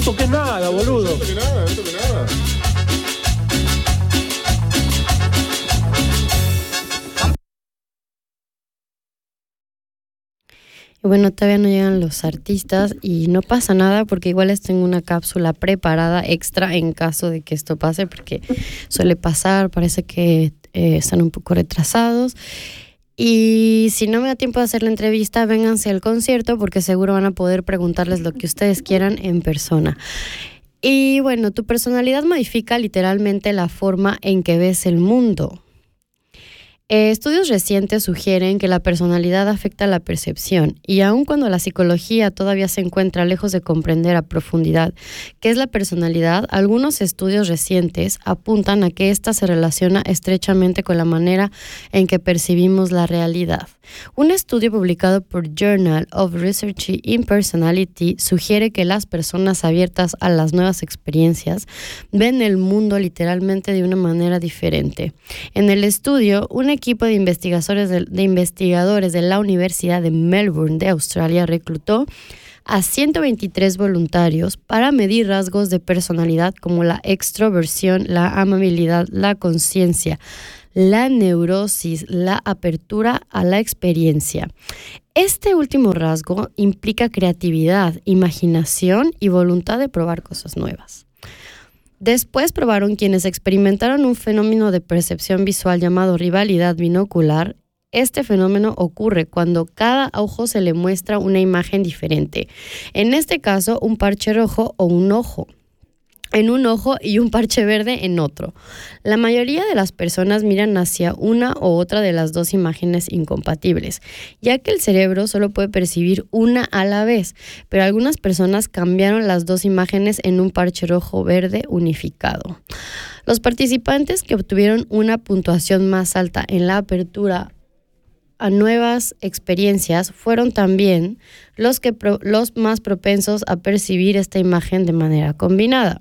toques nada, boludo. No toque nada, no toque nada. Y bueno, todavía no llegan los artistas y no pasa nada porque igual les tengo una cápsula preparada extra en caso de que esto pase, porque suele pasar, parece que están un poco retrasados. Y si no me da tiempo de hacer la entrevista, vénganse al concierto porque seguro van a poder preguntarles lo que ustedes quieran en persona. Y bueno, tu personalidad modifica literalmente la forma en que ves el mundo. Estudios recientes sugieren que la personalidad afecta la percepción y aun cuando la psicología todavía se encuentra lejos de comprender a profundidad qué es la personalidad, algunos estudios recientes apuntan a que ésta se relaciona estrechamente con la manera en que percibimos la realidad. Un estudio publicado por Journal of Research in Personality sugiere que las personas abiertas a las nuevas experiencias ven el mundo literalmente de una manera diferente. En el estudio, un equipo de investigadores de la Universidad de Melbourne de Australia reclutó a 123 voluntarios para medir rasgos de personalidad como la extroversión, la amabilidad, la conciencia, la neurosis, la apertura a la experiencia. Este último rasgo implica creatividad, imaginación y voluntad de probar cosas nuevas. Después probaron quienes experimentaron un fenómeno de percepción visual llamado rivalidad binocular. Este fenómeno ocurre cuando cada ojo se le muestra una imagen diferente. En este caso, un parche rojo o un ojo en un ojo y un parche verde en otro. La mayoría de las personas miran hacia una u otra de las dos imágenes incompatibles, ya que el cerebro solo puede percibir una a la vez, pero algunas personas cambiaron las dos imágenes en un parche rojo-verde unificado. Los participantes que obtuvieron una puntuación más alta en la apertura a nuevas experiencias fueron también los más propensos a percibir esta imagen de manera combinada.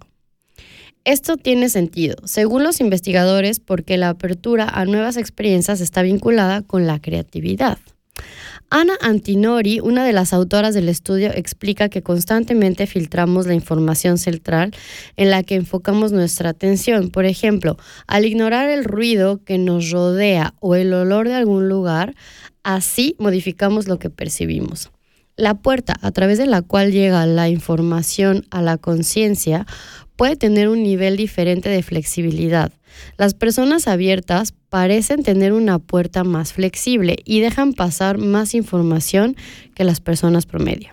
Esto tiene sentido, según los investigadores, porque la apertura a nuevas experiencias está vinculada con la creatividad. Anna Antinori, una de las autoras del estudio, explica que constantemente filtramos la información central en la que enfocamos nuestra atención. Por ejemplo, al ignorar el ruido que nos rodea o el olor de algún lugar, así modificamos lo que percibimos. La puerta a través de la cual llega la información a la conciencia puede tener un nivel diferente de flexibilidad. Las personas abiertas parecen tener una puerta más flexible y dejan pasar más información que las personas promedio.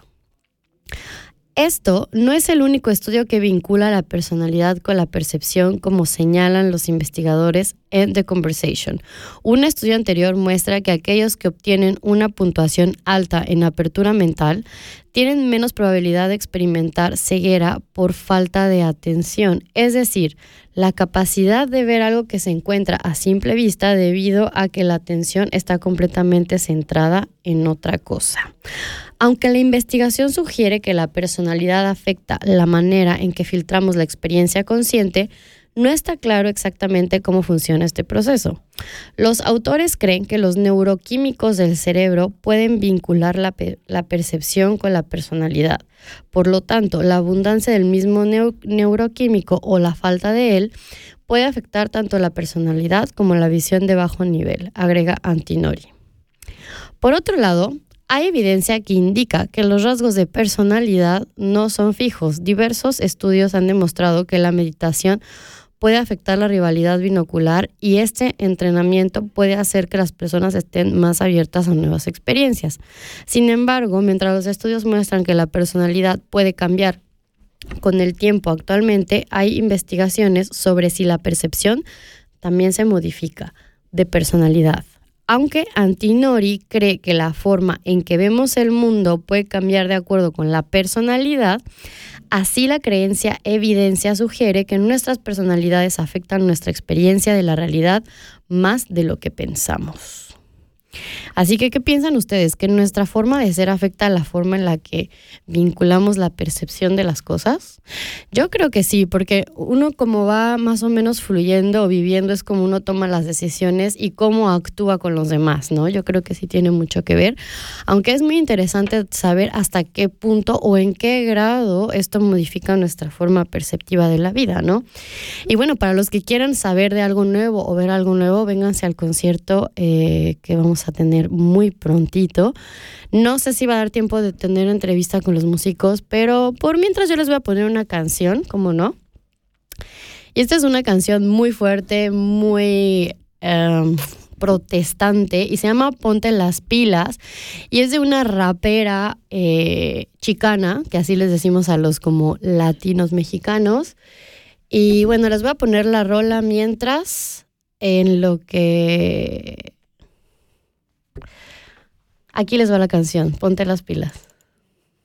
Esto no es el único estudio que vincula la personalidad con la percepción, como señalan los investigadores en The Conversation. Un estudio anterior muestra que aquellos que obtienen una puntuación alta en apertura mental tienen menos probabilidad de experimentar ceguera por falta de atención, es decir, la capacidad de ver algo que se encuentra a simple vista debido a que la atención está completamente centrada en otra cosa. Aunque la investigación sugiere que la personalidad afecta la manera en que filtramos la experiencia consciente, no está claro exactamente cómo funciona este proceso. Los autores creen que los neuroquímicos del cerebro pueden vincular la percepción con la personalidad. Por lo tanto, la abundancia del mismo neuroquímico o la falta de él puede afectar tanto la personalidad como la visión de bajo nivel, agrega Antinori. Por otro lado, hay evidencia que indica que los rasgos de personalidad no son fijos. Diversos estudios han demostrado que la meditación puede afectar la rivalidad binocular y este entrenamiento puede hacer que las personas estén más abiertas a nuevas experiencias. Sin embargo, mientras los estudios muestran que la personalidad puede cambiar con el tiempo actualmente, hay investigaciones sobre si la percepción también se modifica de personalidad. Aunque Antinori cree que la forma en que vemos el mundo puede cambiar de acuerdo con la personalidad, así la evidencia sugiere que nuestras personalidades afectan nuestra experiencia de la realidad más de lo que pensamos. Así que, ¿qué piensan ustedes? ¿Que nuestra forma de ser afecta la forma en la que vinculamos la percepción de las cosas? Yo creo que sí, porque uno como va más o menos fluyendo o viviendo es como uno toma las decisiones y cómo actúa con los demás, ¿no? Yo creo que sí tiene mucho que ver, aunque es muy interesante saber hasta qué punto o en qué grado esto modifica nuestra forma perceptiva de la vida, ¿no? Y bueno, para los que quieran saber de algo nuevo o ver algo nuevo, vénganse al concierto que vamos a tener muy prontito. No sé si va a dar tiempo de tener entrevista con los músicos, pero por mientras yo les voy a poner una canción, ¿cómo no? Y esta es una canción muy fuerte, muy protestante, y se llama Ponte las pilas, y es de una rapera chicana, que así les decimos a los como latinos mexicanos. Y bueno, les voy a poner la rola mientras, en lo que... Aquí les va la canción, Ponte las pilas.